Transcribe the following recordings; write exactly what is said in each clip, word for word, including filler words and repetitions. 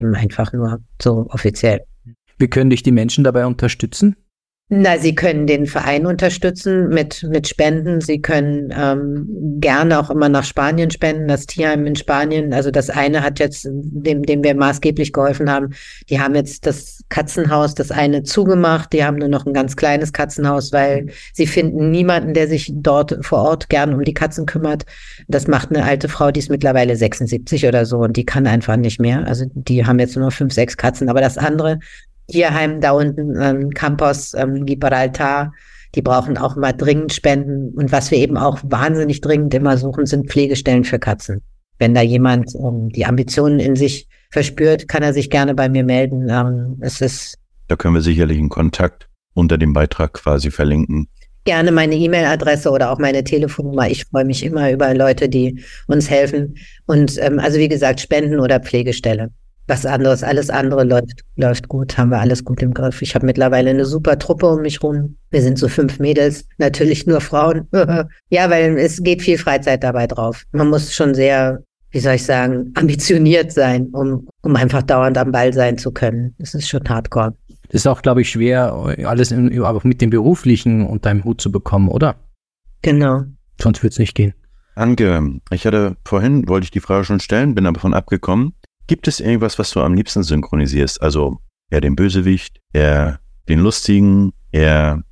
einfach nur so offiziell. Wie können dich die Menschen dabei unterstützen? Na, sie können den Verein unterstützen mit mit Spenden. Sie können ähm, gerne auch immer nach Spanien spenden, das Tierheim in Spanien. Also das eine hat jetzt, dem, dem wir maßgeblich geholfen haben, die haben jetzt das Katzenhaus, das eine zugemacht. Die haben nur noch ein ganz kleines Katzenhaus, weil sie finden niemanden, der sich dort vor Ort gern um die Katzen kümmert. Das macht eine alte Frau, die ist mittlerweile sechsundsiebzig oder so und die kann einfach nicht mehr. Also die haben jetzt nur noch fünf, sechs Katzen. Aber das andere Tierheim da unten, ähm, Campos ähm, Gibraltar, die brauchen auch mal dringend Spenden. Und was wir eben auch wahnsinnig dringend immer suchen, sind Pflegestellen für Katzen. Wenn da jemand ähm, die Ambitionen in sich verspürt, kann er sich gerne bei mir melden. Ähm, es ist da können wir sicherlich einen Kontakt unter dem Beitrag quasi verlinken. Gerne meine E-Mail-Adresse oder auch meine Telefonnummer. Ich freue mich immer über Leute, die uns helfen. Und ähm, also wie gesagt, Spenden oder Pflegestelle. Was anderes, alles andere läuft, läuft gut, haben wir alles gut im Griff. Ich habe mittlerweile eine super Truppe um mich rum. Wir sind so fünf Mädels, natürlich nur Frauen. Ja, weil es geht viel Freizeit dabei drauf. Man muss schon sehr, wie soll ich sagen, ambitioniert sein, um, um einfach dauernd am Ball sein zu können. Das ist schon hardcore. Das ist auch, glaube ich, schwer, alles in, aber mit dem Beruflichen unter einem Hut zu bekommen, oder? Genau. Sonst wird es nicht gehen. Anke, ich hatte vorhin, wollte ich die Frage schon stellen, bin aber von abgekommen. Gibt es irgendwas, was du am liebsten synchronisierst? Also eher den Bösewicht, eher den Lustigen, eher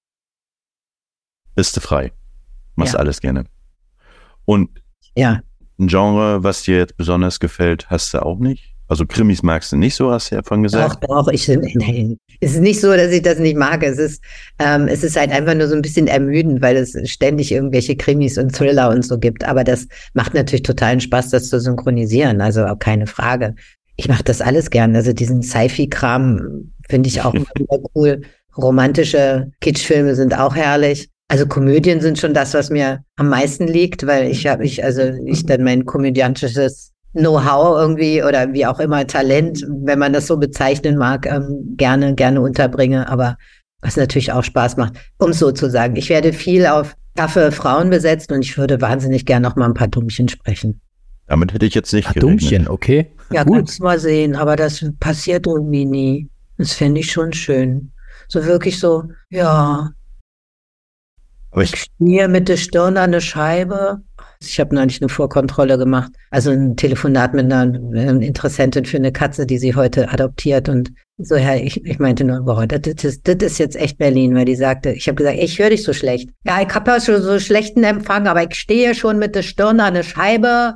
bist du frei. Machst Ja. alles gerne. Und Ja. ein Genre, was dir jetzt besonders gefällt, hast du auch nicht? Also Krimis magst du nicht so, hast du ja vorhin gesagt. Doch, doch, ich, nein. Es ist nicht so, dass ich das nicht mag. Es ist, ähm, es ist halt einfach nur so ein bisschen ermüdend, weil es ständig irgendwelche Krimis und Thriller und so gibt. Aber das macht natürlich totalen Spaß, das zu synchronisieren. Also auch keine Frage. Ich mache das alles gern. Also diesen Sci-Fi-Kram finde ich auch immer cool. Romantische Kitschfilme sind auch herrlich. Also Komödien sind schon das, was mir am meisten liegt, weil ich habe, ich, also ich dann mein komödiantisches Know-how irgendwie oder wie auch immer Talent, wenn man das so bezeichnen mag, ähm, gerne, gerne unterbringe, aber was natürlich auch Spaß macht, um es so zu sagen. Ich werde viel auf taffe Frauen besetzt und ich würde wahnsinnig gerne noch mal ein paar Dummchen sprechen. Damit hätte ich jetzt nicht Ah, gerechnet. Dummchen, okay. Ja, Gut. kannst mal sehen, aber das passiert irgendwie nie. Das fände ich schon schön. So wirklich so, ja, Aber ich ich, schmier mit der Stirn an eine Scheibe. Ich habe neulich eine Vorkontrolle gemacht, also ein Telefonat mit einer, einer Interessentin für eine Katze, die sie heute adoptiert und so, ja, ich, ich meinte nur, boah, das, das, das ist jetzt echt Berlin, weil die sagte, ich habe gesagt, ey, ich höre dich so schlecht. Ja, ich habe ja schon so schlechten Empfang, aber ich stehe schon mit der Stirn an eine Scheibe.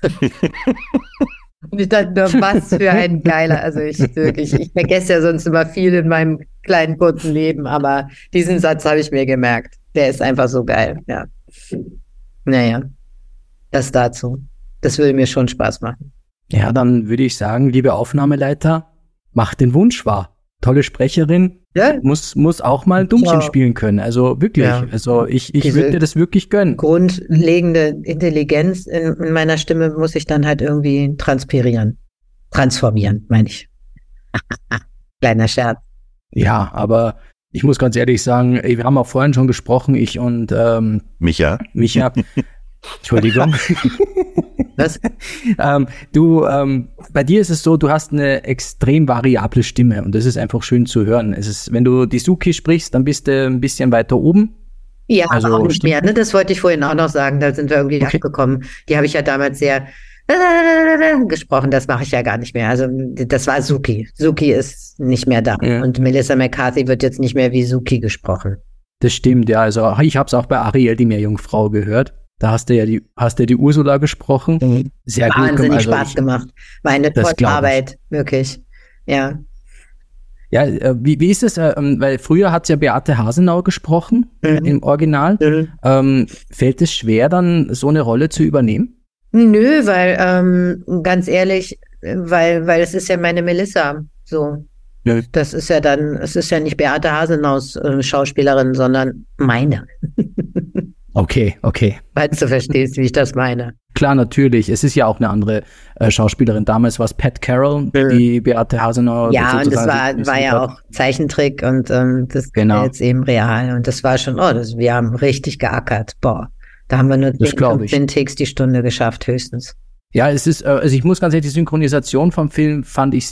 Und ich dachte nur, was für ein geiler, also ich wirklich, ich vergesse ja sonst immer viel in meinem kleinen kurzen Leben, aber diesen Satz habe ich mir gemerkt. Der ist einfach so geil, ja. Naja, das dazu. Das würde mir schon Spaß machen. Ja, dann würde ich sagen, liebe Aufnahmeleiter, macht den Wunsch wahr. Tolle Sprecherin, Ja, muss, muss auch mal ein Dummchen Ja. spielen können. Also wirklich, Ja. also ich, ich Diese- würde dir das wirklich gönnen. grundlegende Intelligenz in, in meiner Stimme muss ich dann halt irgendwie transpirieren. Transformieren, meine ich. Kleiner Scherz. Ja, aber ich muss ganz ehrlich sagen, ey, wir haben auch vorhin schon gesprochen, ich und ähm, Micha, Micha. Entschuldigung. Was? ähm, du, ähm, bei dir ist es so, du hast eine extrem variable Stimme und das ist einfach schön zu hören. Es ist, wenn du die Suki sprichst, dann bist du ein bisschen weiter oben. Ja, Also aber auch nicht stimmt- mehr. Ne? Das wollte ich vorhin auch noch sagen. Da sind wir irgendwie Okay. abgekommen. Die habe ich ja damals sehr gesprochen. Das mache ich ja gar nicht mehr. Also das war Suki. Suki ist nicht mehr da. Ja. Und Melissa McCarthy wird jetzt nicht mehr wie Suki gesprochen. Das stimmt, ja. Also ich habe es auch bei Ariel, die Meerjungfrau, gehört. Da hast du ja die, hast du ja die Ursula gesprochen. Sehr gut. Wahnsinnig also Spaß ich, gemacht. War eine Das tolle glaub ich. Arbeit. Wirklich. Ja. Ja, äh, wie, wie ist es? Äh, ähm, weil früher hat ja Beate Hasenau gesprochen Mhm. im Original. Mhm. Ähm, fällt es schwer, dann so eine Rolle zu übernehmen? Nö, weil, ähm, ganz ehrlich, weil, weil es ist ja meine Melissa, so. Ja. Das ist ja dann, es ist ja nicht Beate Hasenaus äh, Schauspielerin, sondern meine. Okay, okay. Falls du verstehst, wie ich das meine. Klar, natürlich. Es ist ja auch eine andere äh, Schauspielerin. Damals war es Pat Carroll, Mhm. die Beate Hasenau. Ja, und das sozusagen war, synchronisiert war ja hat. auch Zeichentrick und ähm, das Genau. ist jetzt eben real. Und das war schon, oh, das, wir haben richtig geackert. Boah, da haben wir nur Das zehn, glaub ich. fünfzehn Ticks die Stunde geschafft, höchstens. Ja, es ist, also ich muss ganz ehrlich, die Synchronisation vom Film fand ich